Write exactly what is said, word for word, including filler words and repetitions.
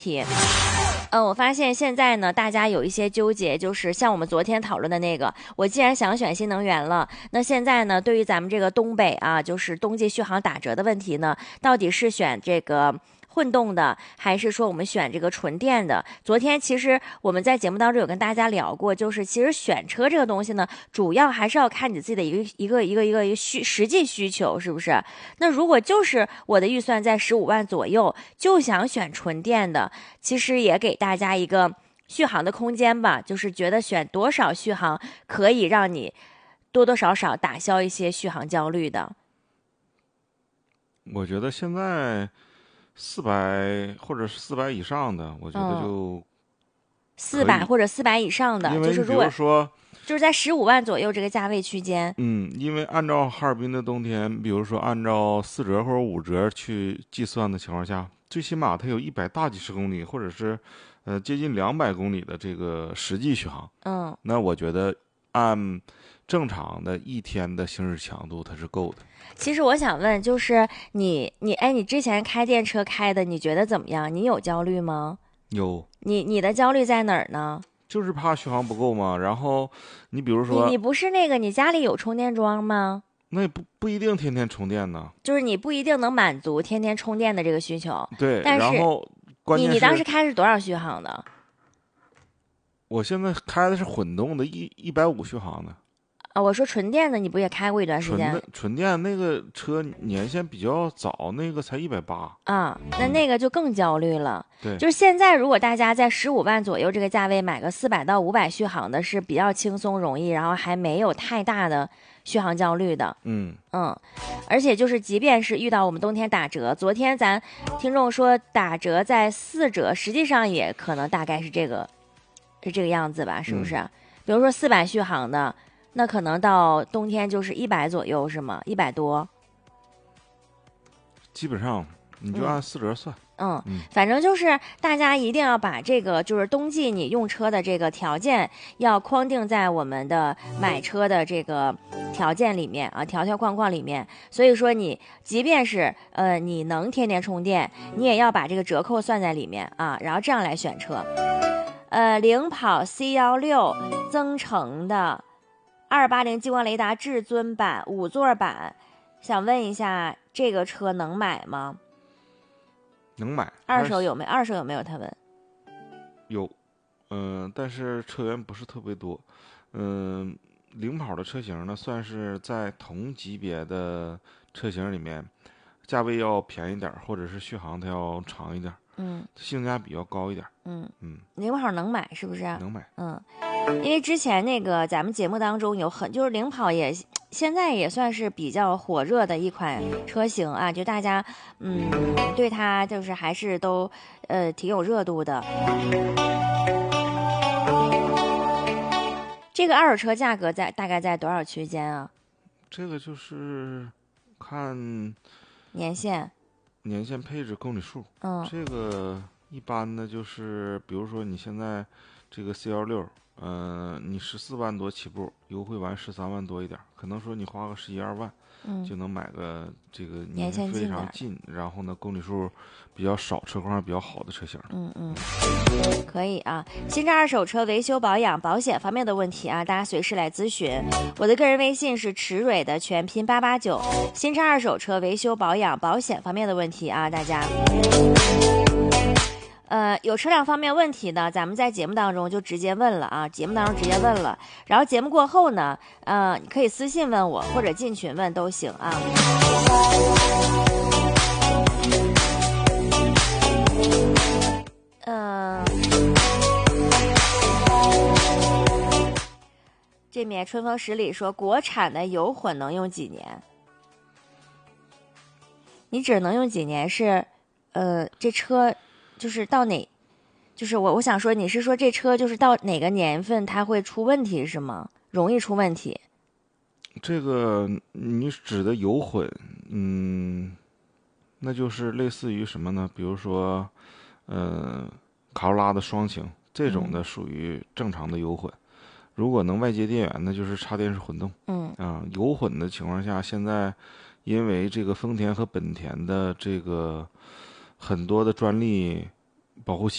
题。嗯，我发现现在呢，大家有一些纠结，就是像我们昨天讨论的那个，我既然想选新能源了，那现在呢，对于咱们这个东北啊，就是冬季续航打折的问题呢，到底是选这个混动的，还是说我们选这个纯电的？昨天其实我们在节目当中有跟大家聊过，就是其实选车这个东西呢，主要还是要看你自己的一个一个一个一个一个需实际需求，是不是？那如果就是我的预算在十五万左右，就想选纯电的，其实也给大家一个续航的空间吧，就是觉得选多少续航可以让你多多少少打消一些续航焦虑的。 我觉得现在四百或者是四百以上的，我觉得嗯， 就四可以， 百或者四百以上的， 因为你比就是如果如说， 就是在十五万左右这个价位区间。 嗯，因为按照哈尔滨的冬天，比如说按照四折或者五折去计算的情况下，最起码它有一百大几十公里，或者是呃接近两百公里的这个实际续航。 嗯， 那我觉得按正常的一天的行驶强度，它是够的。 其实我想问，就是你你哎，你之前开电车开的，你觉得怎么样？你有焦虑吗？ 有， 你你的焦虑在哪儿呢？ 就是怕续航不够嘛。然后你比如说， 你你不是那个，你家里有充电桩吗？ 那也不不一定天天充电呢。 就是你不一定能满足天天充电的这个需求， 对， 但是然后关键是你你当时开是多少续航的？ 我现在开的是混动的，一一百五续航的。 啊，我说纯电的，你不也开过一段时间纯的纯电那个车年限比较早，那个才一百八。 啊？那那个就更焦虑了。 对， 就是现在，如果大家在十五万左右这个价位买个四百到五百续航的，是比较轻松容易，然后还没有太大的续航焦虑的。 嗯， 嗯，而且就是，即便是遇到我们冬天打折，昨天咱听众说打折在四折，实际上也可能大概是这个是这个样子吧，是不是？ 嗯比如说四百续航的，那可能到冬天就是一百左右，是吗？一百多。 基本上你就按四折算。 嗯， 嗯反正就是大家一定要把这个就是冬季你用车的这个条件要框定在我们的买车的这个条件里面啊，条条框框里面。所以说你即便是呃你能天天充电，你也要把这个折扣算在里面啊，然后这样来选车。呃，领跑 C 幺六增程的二八零激光雷达至尊版五座版，想问一下这个车能买吗？ 能买。 二手有没有？二手有没有？他问。 有，嗯、呃但是车源不是特别多。嗯、领跑的车型呢，算是在同级别的车型里面，价位要便宜点儿，或者是续航它要长一点儿， 嗯性价比要高一点儿。 嗯， 嗯， 领跑能买是不是？ 能买。 嗯，因为之前那个咱们节目当中有很就是领跑也现在也算是比较火热的一款车型啊，就大家嗯对它就是还是都呃挺有热度的。这个二手车价格在大概在多少区间啊？ 这个就是看年限？ 年限配置公里数。 嗯这个一般的就是，比如说你现在这个 C 幺六，嗯，你十四万多起步，优惠完十三万多一点，可能说你花个十一二万嗯， 就能买个这个年限非近点儿的。 常近，然后呢公里数比较少、车况比较好的车型。 嗯嗯，可以啊。新车二手车维修保养、保险方面的问题啊，大家随时来咨询。我的个人微信是池蕊的全拼八八九。新车二手车维修保养、保险方面的问题啊，大家。呃，有车辆方面问题的，咱们在节目当中就直接问了啊，节目当中直接问了，然后节目过后呢，呃，你可以私信问我，或者进群问都行啊。嗯、这面春风十里说，国产的油混能用几年？你只能用几年是，呃，这车就是到哪，就是我我想说，你是说这车就是到哪个年份它会出问题是吗？容易出问题？ 这个你指的油混，嗯，那就是类似于什么呢？比如说，呃，卡罗拉的双擎这种的属于正常的油混。如果能外接电源，那就是插电式混动。 嗯啊，油混的情况下，现在因为这个丰田和本田的这个很多的专利保护期。